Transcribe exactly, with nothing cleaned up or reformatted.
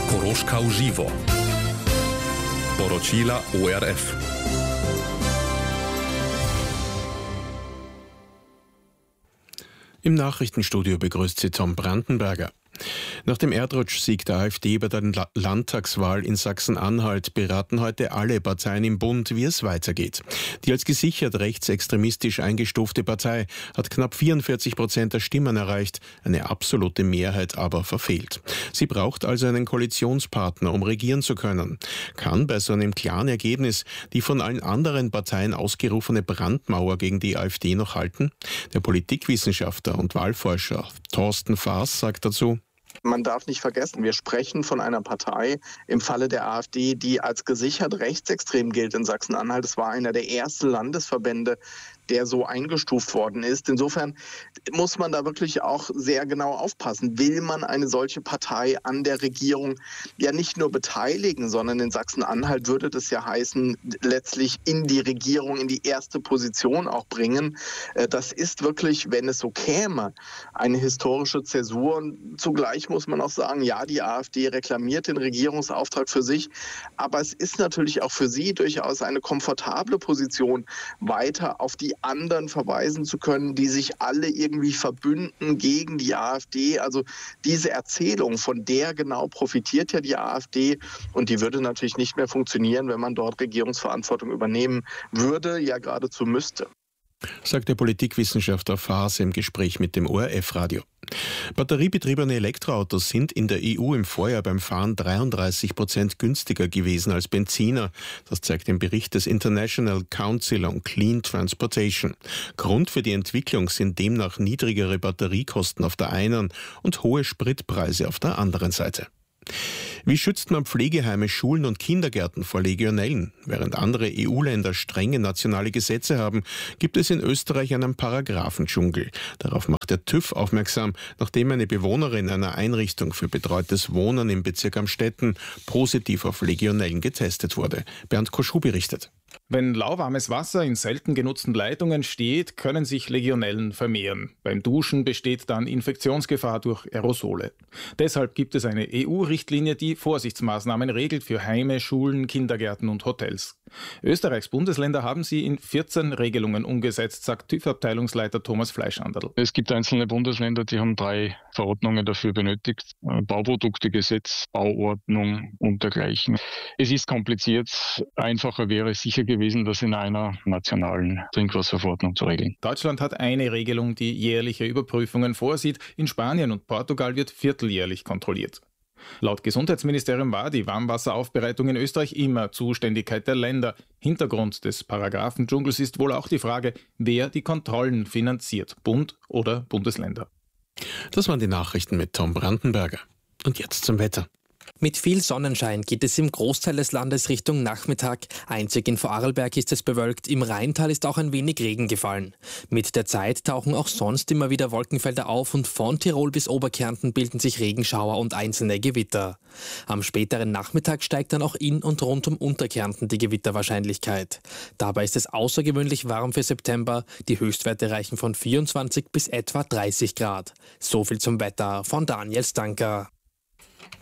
Koroška v živo. Poročila O R F. Im Nachrichtenstudio begrüßt Sie Tom Brandenberger. Nach dem Erdrutschsieg der AfD bei der Landtagswahl in Sachsen-Anhalt beraten heute alle Parteien im Bund, wie es weitergeht. Die als gesichert rechtsextremistisch eingestufte Partei hat knapp vierundvierzig Prozent der Stimmen erreicht, eine absolute Mehrheit aber verfehlt. Sie braucht also einen Koalitionspartner, um regieren zu können. Kann bei so einem klaren Ergebnis die von allen anderen Parteien ausgerufene Brandmauer gegen die AfD noch halten? Der Politikwissenschaftler und Wahlforscher Thorsten Faas sagt dazu: Man darf nicht vergessen, wir sprechen von einer Partei im Falle der AfD, die als gesichert rechtsextrem gilt in Sachsen-Anhalt. Es war einer der ersten Landesverbände, der so eingestuft worden ist. Insofern muss man da wirklich auch sehr genau aufpassen. Will man eine solche Partei an der Regierung ja nicht nur beteiligen, sondern in Sachsen-Anhalt würde das ja heißen, letztlich in die Regierung, in die erste Position auch bringen. Das ist wirklich, wenn es so käme, eine historische Zäsur. Und zugleich muss man auch sagen, ja, die AfD reklamiert den Regierungsauftrag für sich, aber es ist natürlich auch für sie durchaus eine komfortable Position, weiter auf die anderen verweisen zu können, die sich alle irgendwie verbünden gegen die AfD. Also diese Erzählung, von der genau profitiert ja die AfD, und die würde natürlich nicht mehr funktionieren, wenn man dort Regierungsverantwortung übernehmen würde, ja geradezu müsste. Sagt der Politikwissenschaftler Faas im Gespräch mit dem O R F-Radio. Batteriebetriebene Elektroautos sind in der E U im Vorjahr beim Fahren dreiunddreißig Prozent günstiger gewesen als Benziner. Das zeigt ein Bericht des International Council on Clean Transportation. Grund für die Entwicklung sind demnach niedrigere Batteriekosten auf der einen und hohe Spritpreise auf der anderen Seite. Wie schützt man Pflegeheime, Schulen und Kindergärten vor Legionellen? Während andere E U-Länder strenge nationale Gesetze haben, gibt es in Österreich einen Paragraphendschungel. Darauf macht der TÜV aufmerksam, nachdem eine Bewohnerin einer Einrichtung für betreutes Wohnen im Bezirk Amstetten positiv auf Legionellen getestet wurde. Bernd Koschuh berichtet. Wenn lauwarmes Wasser in selten genutzten Leitungen steht, können sich Legionellen vermehren. Beim Duschen besteht dann Infektionsgefahr durch Aerosole. Deshalb gibt es eine E U-Richtlinie, die Vorsichtsmaßnahmen regelt für Heime, Schulen, Kindergärten und Hotels. Österreichs Bundesländer haben sie in vierzehn Regelungen umgesetzt, sagt TÜV-Abteilungsleiter Thomas Fleischanderl. Es gibt einzelne Bundesländer, die haben drei Verordnungen dafür benötigt. Bauproduktegesetz, Bauordnung und dergleichen. Es ist kompliziert. Einfacher wäre sicher gewesen, das in einer nationalen Trinkwasserverordnung zu regeln. Deutschland hat eine Regelung, die jährliche Überprüfungen vorsieht. In Spanien und Portugal wird vierteljährlich kontrolliert. Laut Gesundheitsministerium war die Warmwasseraufbereitung in Österreich immer Zuständigkeit der Länder. Hintergrund des Paragraphendschungels ist wohl auch die Frage, wer die Kontrollen finanziert, Bund oder Bundesländer. Das waren die Nachrichten mit Tom Brandenberger. Und jetzt zum Wetter. Mit viel Sonnenschein geht es im Großteil des Landes Richtung Nachmittag. Einzig in Vorarlberg ist es bewölkt, im Rheintal ist auch ein wenig Regen gefallen. Mit der Zeit tauchen auch sonst immer wieder Wolkenfelder auf und von Tirol bis Oberkärnten bilden sich Regenschauer und einzelne Gewitter. Am späteren Nachmittag steigt dann auch in und rund um Unterkärnten die Gewitterwahrscheinlichkeit. Dabei ist es außergewöhnlich warm für September. Die Höchstwerte reichen von vierundzwanzig bis etwa dreißig Grad. So viel zum Wetter von Daniel Stanker.